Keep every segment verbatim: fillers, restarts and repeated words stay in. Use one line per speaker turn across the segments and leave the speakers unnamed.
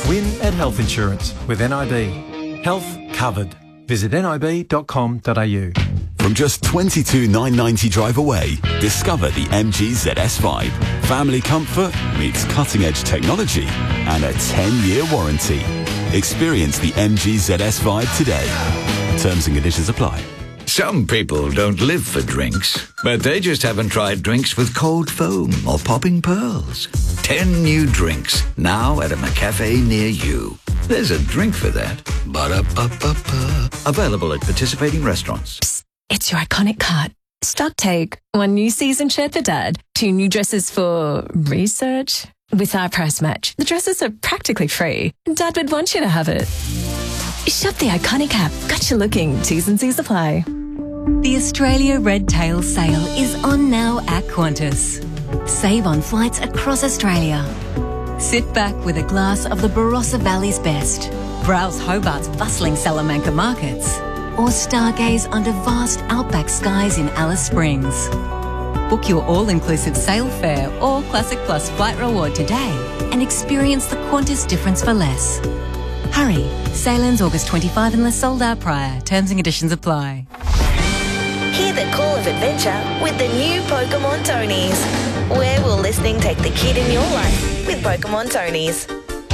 Win at Health Insurance with N I B. Health covered. Visit nib dot com dot a u.
From just twenty-two thousand nine hundred ninety drive away, discover the M G Z S Vibe. Family comfort meets cutting-edge technology and a ten-year warranty. Experience the M G Z S Vibe today. Terms and conditions apply.
Some people don't live for drinks, but they just haven't tried drinks with cold foam or popping pearls. Ten new drinks, now at a McCafe near you. There's a drink for that. Ba-da-ba-ba-ba. Available at participating restaurants.
Psst, it's your iconic cart. Stock take. One new season shirt for Dad. Two new dresses for research. With our price match, the dresses are practically free. Dad would want you to have it. Shop the iconic app. Got you looking. T's and C's apply.
The Australia Red Tail Sale is on now at Qantas. Save on flights across Australia. Sit back with a glass of the Barossa Valley's best. Browse Hobart's bustling Salamanca markets. Or stargaze under vast outback skies in Alice Springs. Book your all-inclusive sail fare or Classic Plus flight reward today and experience the Qantas difference for less. Hurry. Sail ends August twenty-fifth unless sold out prior. Terms and conditions apply.
Hear the call of adventure with the new Pokemon Tonies. Where will listening take the kid in your life with Pokemon Tonies?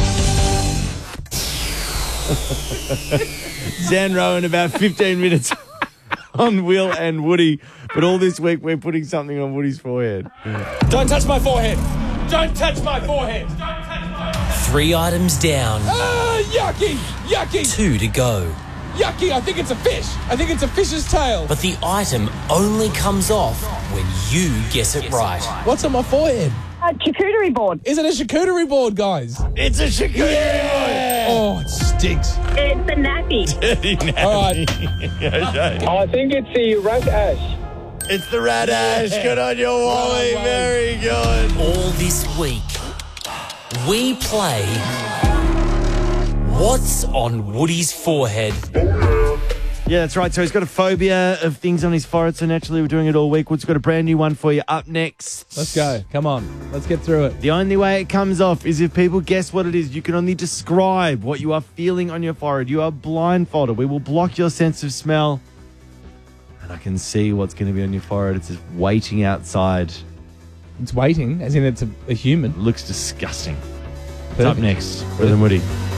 Zan Rowe in about fifteen minutes on Will and Woody. But all this week we're putting something on Woody's forehead.
Don't touch my forehead. Don't touch my forehead. Don't touch my forehead.
Three items down.
Ah, yucky. Yucky.
Two to go.
Yucky. I think it's a fish. I think it's a fish's tail.
But the item only comes off when you guess it right.
What's on my forehead?
A charcuterie board.
Is it a charcuterie board, guys?
It's a charcuterie
yeah.
board.
Oh, it stinks.
It's a nappy.
nappy.
All right.
I think it's the rat ash.
It's the rat ash. Good on you, Wally. Oh, very good.
All this week, we play What's on Woody's Forehead?
Yeah, that's right. So he's got a phobia of things on his forehead, so naturally we're doing it all week. Woody's got a brand new one for you up next.
Let's go. Come on. Let's get through it.
The only way it comes off is if people guess what it is. You can only describe what you are feeling on your forehead. You are blindfolded. We will block your sense of smell. And I can see what's going to be on your forehead. It's just waiting outside.
It's waiting, as in it's a, a human.
It looks disgusting.
Perfect.
It's up next. Will and Woody.